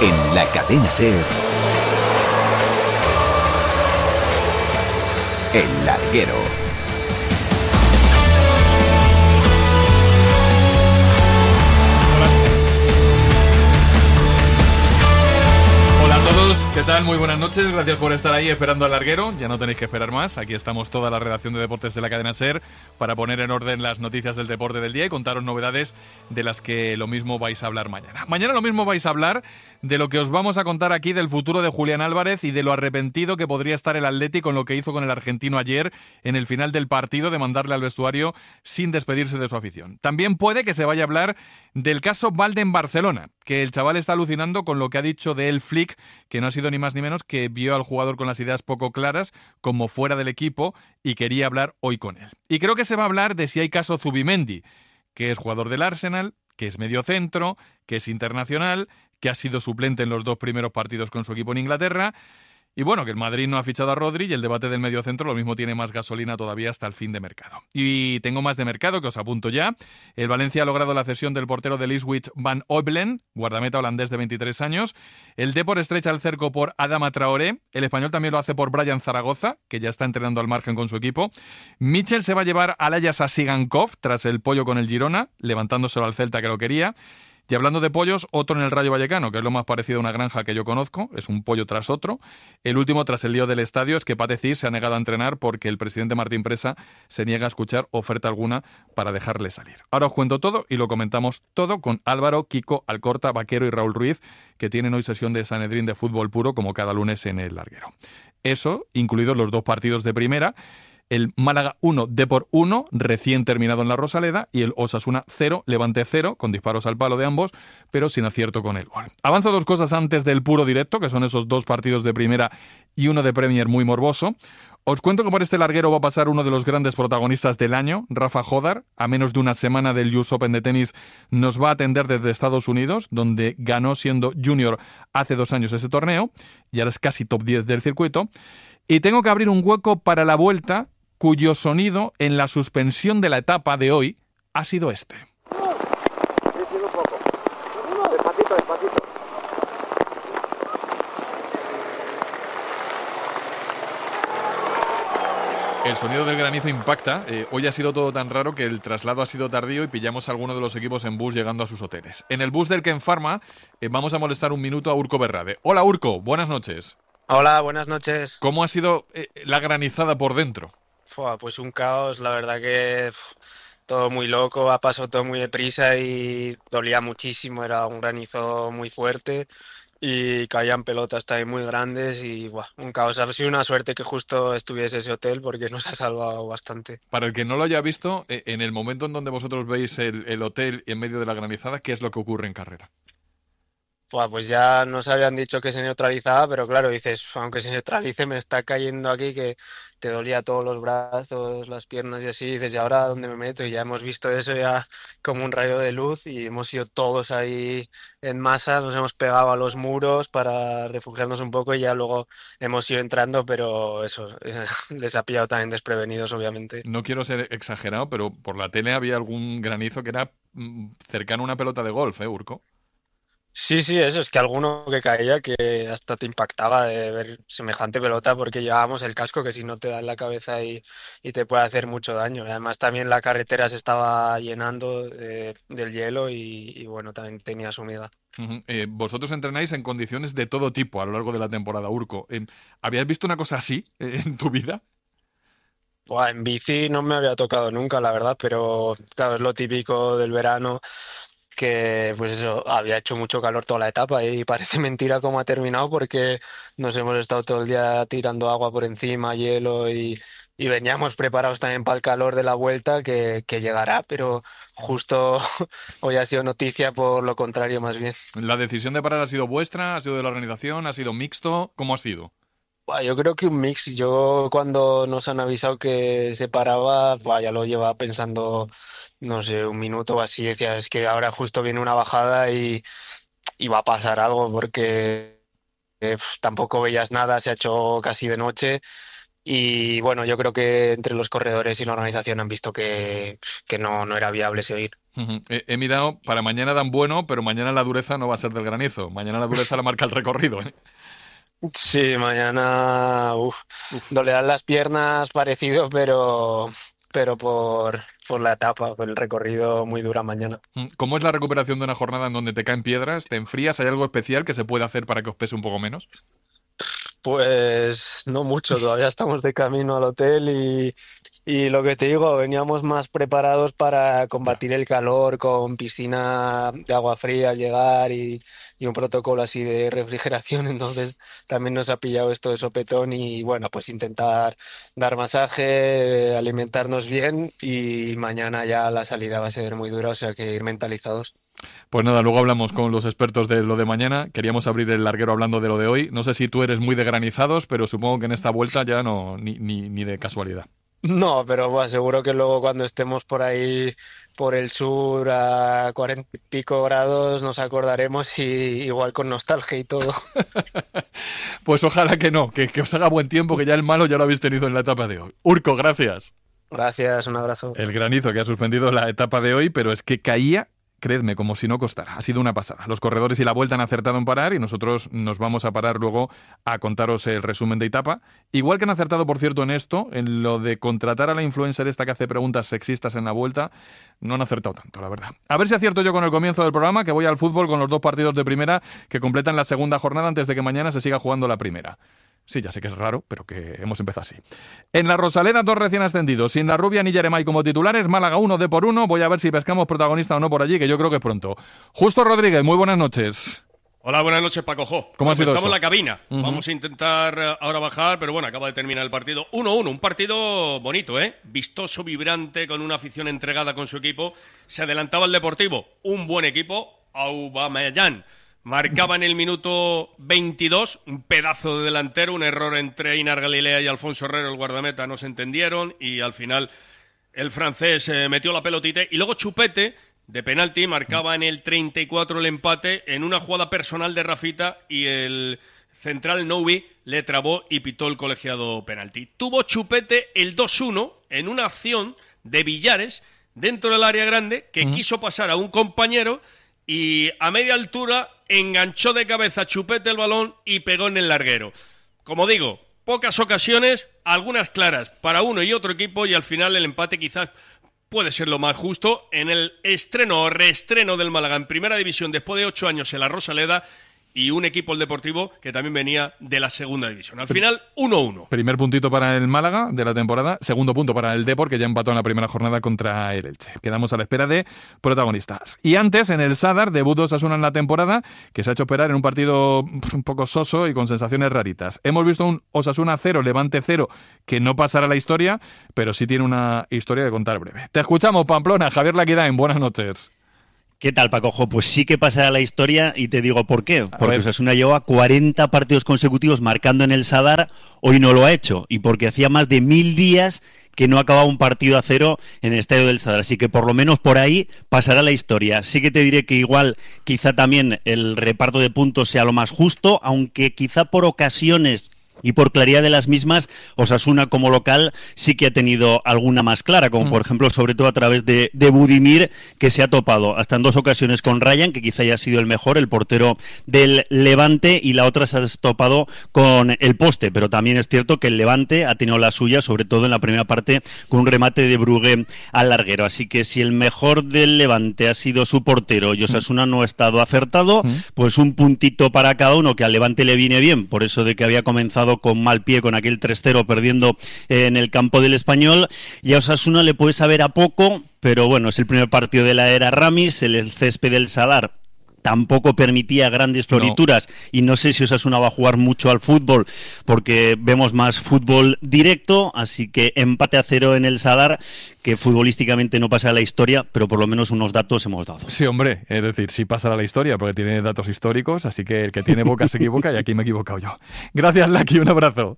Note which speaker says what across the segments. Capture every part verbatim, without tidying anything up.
Speaker 1: En la cadena SER, El Larguero.
Speaker 2: ¿Qué tal? Muy buenas noches, gracias por estar ahí esperando al larguero. Ya no tenéis que esperar más, aquí estamos toda la redacción de deportes de la cadena SER para poner en orden las noticias del deporte del día y contaros novedades de las que lo mismo vais a hablar mañana. Mañana lo mismo vais a hablar de lo que os vamos a contar aquí del futuro de Julián Álvarez y de lo arrepentido que podría estar el Atleti con lo que hizo con el argentino ayer en el final del partido de mandarle al vestuario sin despedirse de su afición. También puede que se vaya a hablar del caso Valde en Barcelona, que el chaval está alucinando con lo que ha dicho de él Flick, que no ha sido ni más ni menos que vio al jugador con las ideas poco claras, como fuera del equipo, y quería hablar hoy con él. Y creo que se va a hablar de si hay caso Zubimendi, que es jugador del Arsenal, que es mediocentro, que es internacional, que ha sido suplente en los dos primeros partidos con su equipo en Inglaterra. Y bueno, que el Madrid no ha fichado a Rodri y el debate del mediocentro lo mismo tiene más gasolina todavía hasta el fin de mercado. Y tengo más de mercado que os apunto ya. El Valencia ha logrado la cesión del portero del Ipswich Van Oiblen, guardameta holandés de veintitrés años. El Depor estrecha el cerco por Adama Traoré. El Español también lo hace por Brian Zaragoza, que ya está entrenando al margen con su equipo. Mitchell se va a llevar al Ajax a Sigankov tras el pollo con el Girona, levantándoselo al Celta que lo quería. Y hablando de pollos, otro en el Rayo Vallecano, que es lo más parecido a una granja que yo conozco, es un pollo tras otro. El último tras el lío del estadio es que Patecís se ha negado a entrenar porque el presidente Martín Presa se niega a escuchar oferta alguna para dejarle salir. Ahora os cuento todo y lo comentamos todo con Álvaro, Kiko, Alcorta, Vaquero y Raúl Ruiz, que tienen hoy sesión de Sanedrín de fútbol puro como cada lunes en el Larguero. Eso, incluidos los dos partidos de primera. El Málaga uno, Depor uno, recién terminado en la Rosaleda, y el Osasuna cero, Levante cero, con disparos al palo de ambos, pero sin acierto con el gol. Avanzo dos cosas antes del puro directo, que son esos dos partidos de primera y uno de Premier muy morboso. Os cuento que por este larguero va a pasar uno de los grandes protagonistas del año, Rafa Jodar. A menos de una semana del U S Open de tenis nos va a atender desde Estados Unidos, donde ganó siendo junior hace dos años ese torneo, y ahora es casi top diez del circuito. Y tengo que abrir un hueco para la vuelta, cuyo sonido en la suspensión de la etapa de hoy ha sido este.
Speaker 3: Despacito, despacito.
Speaker 2: El sonido del granizo impacta. Eh, hoy ha sido todo tan raro que el traslado ha sido tardío y pillamos a alguno de los equipos en bus llegando a sus hoteles. En el bus del Ken Pharma eh, vamos a molestar un minuto a Urco Berrade. Hola Urco, buenas noches.
Speaker 4: Hola, buenas noches.
Speaker 2: ¿Cómo ha sido eh, la granizada por dentro?
Speaker 4: Fua, pues un caos, la verdad que uf, todo muy loco, ha pasado todo muy deprisa y dolía muchísimo, era un granizo muy fuerte y caían pelotas también muy grandes y buah, un caos. Ha sido una suerte que justo estuviese ese hotel porque nos ha salvado bastante.
Speaker 2: Para el que no lo haya visto, eh, en el momento en donde vosotros veis el, el hotel en medio de la granizada, ¿qué es lo que ocurre en carrera?
Speaker 4: Fua, pues ya nos habían dicho que se neutralizaba, pero claro, dices, aunque se neutralice me está cayendo aquí que te dolía todos los brazos, las piernas y así, dices, ¿y ahora dónde me meto? Y ya hemos visto eso ya como un rayo de luz y hemos ido todos ahí en masa, nos hemos pegado a los muros para refugiarnos un poco y ya luego hemos ido entrando, pero eso, les ha pillado también desprevenidos, obviamente.
Speaker 2: No quiero ser exagerado, pero por la tele había algún granizo que era mm, cercano a una pelota de golf, ¿eh, Urco?
Speaker 4: Sí, sí, eso es que alguno que caía que hasta te impactaba de ver semejante pelota porque llevábamos el casco que si no te da en la cabeza y, y te puede hacer mucho daño. Además también la carretera se estaba llenando de- del hielo y, y bueno, también tenía su humedad.
Speaker 2: Ujú. Eh, vosotros entrenáis en condiciones de todo tipo a lo largo de la temporada, Urco. Eh, ¿habías visto una cosa así eh, en tu vida?
Speaker 4: Buah, en bici no me había tocado nunca, la verdad, pero claro, es lo típico del verano que pues eso, había hecho mucho calor toda la etapa y parece mentira cómo ha terminado porque nos hemos estado todo el día tirando agua por encima, hielo y, y veníamos preparados también para el calor de la vuelta que, que llegará, pero justo hoy ha sido noticia por lo contrario más bien.
Speaker 2: ¿La decisión de parar ha sido vuestra? ¿Ha sido de la organización? ¿Ha sido mixto? ¿Cómo ha sido?
Speaker 4: Buah, yo creo que un mix. Yo cuando nos han avisado que se paraba, buah, ya lo llevaba pensando, no sé, un minuto o así. Decía, es que ahora justo viene una bajada y, y va a pasar algo porque eh, pf, tampoco veías nada, se ha hecho casi de noche. Y bueno, yo creo que entre los corredores y la organización han visto que, pf, que no, no era viable seguir.
Speaker 2: Uh-huh. He, he mirado, para mañana dan bueno, pero mañana la dureza no va a ser del granizo. Mañana la dureza la marca el recorrido, ¿eh?
Speaker 4: Sí, mañana uf, dolerán las piernas parecido, pero, pero por, por la etapa, por el recorrido muy dura mañana.
Speaker 2: ¿Cómo es la recuperación de una jornada en donde te caen piedras, te enfrías? ¿Hay algo especial que se puede hacer para que os pese un poco menos?
Speaker 4: Pues no mucho, todavía estamos de camino al hotel y, y lo que te digo, veníamos más preparados para combatir el calor con piscina de agua fría al llegar y, y un protocolo así de refrigeración, entonces también nos ha pillado esto de sopetón y bueno, pues intentar dar masaje, alimentarnos bien y mañana ya la salida va a ser muy dura, o sea que ir mentalizados.
Speaker 2: Pues nada, luego hablamos con los expertos de lo de mañana. Queríamos abrir el larguero hablando de lo de hoy. No sé si tú eres muy de granizados, pero supongo que en esta vuelta ya no, ni, ni, ni de casualidad.
Speaker 4: No, pero bueno, seguro que luego cuando estemos por ahí, por el sur, a cuarenta y pico grados, nos acordaremos y igual con nostalgia y todo.
Speaker 2: Pues ojalá que no, que, que os haga buen tiempo, que ya el malo ya lo habéis tenido en la etapa de hoy. Urco, gracias.
Speaker 4: Gracias, un abrazo.
Speaker 2: El granizo que ha suspendido la etapa de hoy, pero es que caía... Creedme, como si no costara. Ha sido una pasada. Los corredores y la vuelta han acertado en parar y nosotros nos vamos a parar luego a contaros el resumen de etapa. Igual que han acertado, por cierto, en esto, en lo de contratar a la influencer esta que hace preguntas sexistas en la vuelta, no han acertado tanto, la verdad. A ver si acierto yo con el comienzo del programa, que voy al fútbol con los dos partidos de primera que completan la segunda jornada antes de que mañana se siga jugando la primera. Sí, ya sé que es raro, pero que hemos empezado así. En la Rosaleda, dos recién ascendidos. Sin la Rubia ni Yeremay como titulares, Málaga uno de por uno. Voy a ver si pescamos protagonista o no por allí, que yo creo que es pronto. Justo Rodríguez, muy buenas noches.
Speaker 5: Hola, buenas noches, Paco Jo.
Speaker 2: ¿Cómo ha sido
Speaker 5: Estamos
Speaker 2: eso?
Speaker 5: en la cabina.
Speaker 2: Uh-huh.
Speaker 5: Vamos a intentar ahora bajar, pero bueno, acaba de terminar el partido. uno uno, un partido bonito, ¿eh? Vistoso, vibrante, con una afición entregada con su equipo. Se adelantaba el Deportivo. Un buen equipo. Aubameyang marcaba en el minuto veintidós, un pedazo de delantero, un error entre Einar Galilea y Alfonso Herrero, el guardameta, no se entendieron y al final el francés eh, metió la pelotita y luego Chupete, de penalti, marcaba en el treinta y cuatro el empate en una jugada personal de Rafita y el central Novi le trabó y pitó el colegiado penalti. Tuvo Chupete el dos uno en una acción de Villares dentro del área grande que uh-huh. quiso pasar a un compañero y a media altura enganchó de cabeza Chupete el balón y pegó en el larguero. Como digo, pocas ocasiones, algunas claras para uno y otro equipo y al final el empate quizás puede ser lo más justo en el estreno o reestreno del Málaga en Primera División después de ocho años en la Rosaleda y un equipo, el Deportivo, que también venía de la Segunda División. Al final, uno uno.
Speaker 2: Primer puntito para el Málaga de la temporada, segundo punto para el Depor, que ya empató en la primera jornada contra el Elche. Quedamos a la espera de protagonistas. Y antes, en el Sadar, debut de Osasuna en la temporada, que se ha hecho esperar en un partido un poco soso y con sensaciones raritas. Hemos visto un Osasuna cero, Levante cero, que no pasará a la historia, pero sí tiene una historia de contar breve. Te escuchamos, Pamplona. Javier Laquidain, buenas noches.
Speaker 6: ¿Qué tal, Paco Jo? Pues sí que pasará la historia y te digo por qué. Porque Osasuna lleva cuarenta partidos consecutivos marcando en el Sadar, hoy no lo ha hecho. Y porque hacía más de mil días que no acababa un partido a cero en el estadio del Sadar. Así que por lo menos por ahí pasará la historia. Sí que te diré que igual quizá también el reparto de puntos sea lo más justo, aunque quizá por ocasiones y por claridad de las mismas, Osasuna como local sí que ha tenido alguna más clara, como mm. por ejemplo, sobre todo a través de, de Budimir, que se ha topado hasta en dos ocasiones con Ryan, que quizá haya sido el mejor, el portero del Levante, y la otra se ha topado con el poste, pero también es cierto que el Levante ha tenido la suya, sobre todo en la primera parte, con un remate de Brugge al larguero. Así que si el mejor del Levante ha sido su portero y Osasuna mm. no ha estado acertado, mm. pues un puntito para cada uno, que al Levante le viene bien, por eso de que había comenzado con mal pie con aquel tres cero perdiendo en el campo del Español, y a Osasuna le puede saber a poco, pero bueno, es el primer partido de la era Ramis, el, el césped del Sadar tampoco permitía grandes florituras no. y no sé si Osasuna va a jugar mucho al fútbol porque vemos más fútbol directo, así que empate a cero en el Sadar, que futbolísticamente no pasa a la historia, pero por lo menos unos datos hemos dado.
Speaker 2: Sí, hombre, es decir, sí pasará a la historia porque tiene datos históricos, así que el que tiene boca se equivoca y aquí me he equivocado yo. Gracias, Laki, un abrazo.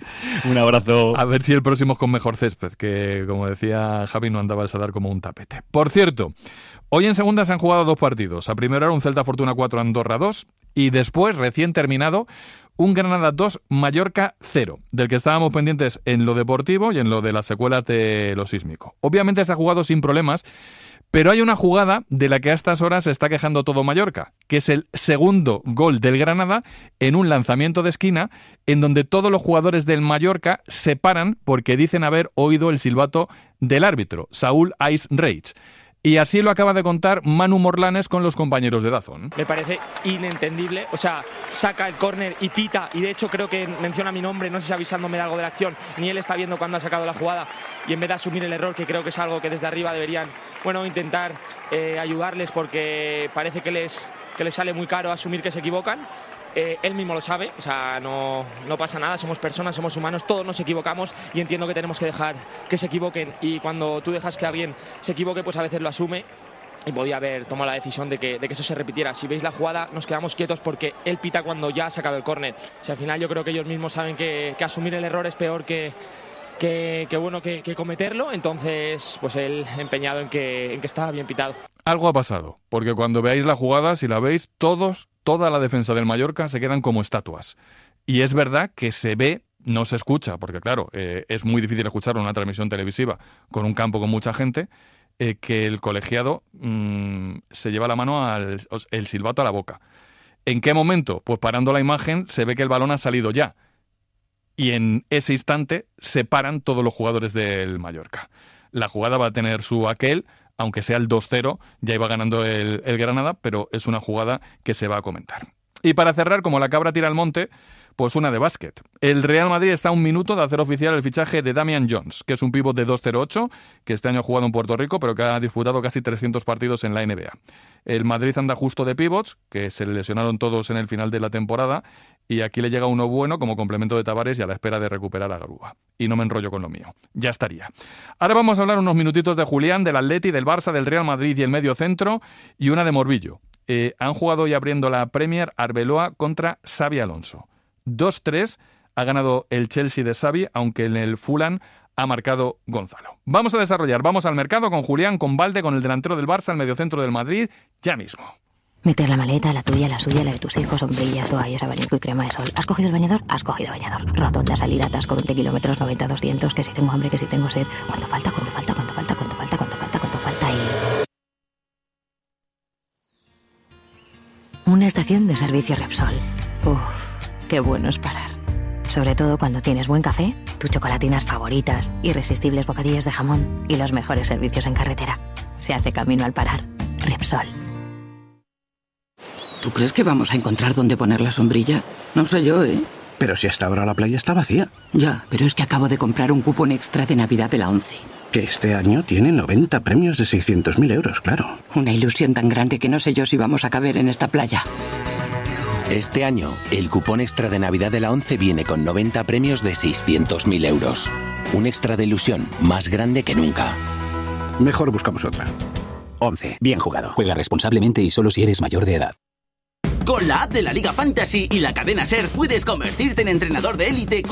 Speaker 6: Un abrazo.
Speaker 2: A ver si el próximo es con mejor césped, que como decía Javi, no andaba el Sadar como un tapete. Por cierto, hoy en segunda se han jugado dos partidos. A primera hora un Celta Fortuna cuatro, Andorra dos, y después, recién terminado, un Granada dos, Mallorca cero, del que estábamos pendientes en lo deportivo y en lo de las secuelas de lo sísmico. Obviamente se ha jugado sin problemas, Pero hay una jugada de la que a estas horas se está quejando todo Mallorca, que es el segundo gol del Granada en un lanzamiento de esquina en donde todos los jugadores del Mallorca se paran porque dicen haber oído el silbato del árbitro, Saúl Ice Reich. Y así lo acaba de contar Manu Morlanes con los compañeros de DAZN.
Speaker 7: Me parece inentendible, o sea, saca el córner y pita, y de hecho creo que menciona mi nombre, no sé si avisándome de algo de la acción, ni él está viendo cuándo ha sacado la jugada, y en vez de asumir el error, que creo que es algo que desde arriba deberían, bueno, intentar eh, ayudarles, porque parece que les, que les sale muy caro asumir que se equivocan. Eh, él mismo lo sabe, o sea, no, no pasa nada, somos personas, somos humanos, todos nos equivocamos y entiendo que tenemos que dejar que se equivoquen, y cuando tú dejas que alguien se equivoque, pues a veces lo asume, y podía haber tomado la decisión de que, de que eso se repitiera. Si veis la jugada, nos quedamos quietos porque él pita cuando ya ha sacado el córner. O sea, al final yo creo que ellos mismos saben que, que asumir el error es peor que... Que, que bueno que, que cometerlo, entonces pues él empeñado en que, en que estaba bien pitado.
Speaker 2: Algo ha pasado, porque cuando veáis la jugada, si la veis, todos, toda la defensa del Mallorca se quedan como estatuas. Y es verdad que se ve, no se escucha, porque claro, eh, es muy difícil escuchar una transmisión televisiva con un campo con mucha gente, eh, que el colegiado mmm, se lleva la mano al el silbato a la boca. ¿En qué momento? Pues parando la imagen se ve que el balón ha salido ya. Y en ese instante se paran todos los jugadores del Mallorca. La jugada va a tener su aquel, aunque sea el dos cero, ya iba ganando el, el Granada, pero es una jugada que se va a comentar. Y para cerrar, como la cabra tira al monte, pues una de básquet. El Real Madrid está a un minuto de hacer oficial el fichaje de Damian Jones, que es un pívot de dos cero ocho, que este año ha jugado en Puerto Rico, pero que ha disputado casi trescientos partidos en la N B A. El Madrid anda justo de pivots, que se le lesionaron todos en el final de la temporada, y aquí le llega uno bueno como complemento de Tavares y a la espera de recuperar a Garúa. Y no me enrollo con lo mío. Ya estaría. Ahora vamos a hablar unos minutitos de Julián, del Atleti, del Barça, del Real Madrid y el medio centro, y una de Morbillo. Eh, han jugado hoy abriendo la Premier Arbeloa contra Xabi Alonso. dos tres ha ganado el Chelsea de Xavi, aunque en el Fulham ha marcado Gonzalo. Vamos a desarrollar, vamos al mercado con Julián, con Valde, con el delantero del Barça, el mediocentro del Madrid, ya mismo.
Speaker 8: Meter la maleta, la tuya, la suya, la de tus hijos, sombrillas, toallas, abanico y crema de sol. ¿Has cogido el bañador? Has cogido bañador. Rotonda, salida, atasco, veinte kilómetros, noventa, doscientos, que si tengo hambre, que si tengo sed. ¿Cuánto falta? ¿Cuánto falta? ¿Cuánto falta? ¿Cuánto falta? ¿Cuánto falta? ¿Cuánto falta? Y... una estación de servicio Repsol. Uff, qué bueno es parar. Sobre todo cuando tienes buen café, tus chocolatinas favoritas, irresistibles bocadillos de jamón y los mejores servicios en carretera. Se hace camino al parar. Repsol.
Speaker 9: ¿Tú crees que vamos a encontrar dónde poner la sombrilla? No sé yo, ¿eh?
Speaker 10: Pero si hasta ahora la playa está vacía.
Speaker 9: Ya, pero es que acabo de comprar un cupón extra de Navidad de la ONCE.
Speaker 10: Que este año tiene noventa premios de seiscientos mil euros, claro.
Speaker 9: Una ilusión tan grande que no sé yo si vamos a caber en esta playa.
Speaker 11: Este año, el cupón extra de Navidad de la ONCE viene con noventa premios de seiscientos mil euros. Un extra de ilusión más grande que nunca.
Speaker 10: Mejor buscamos otra.
Speaker 1: ONCE. Bien jugado. Juega responsablemente y solo si eres mayor de edad.
Speaker 12: Con la app de la Liga Fantasy y la cadena SER puedes convertirte en entrenador de élite con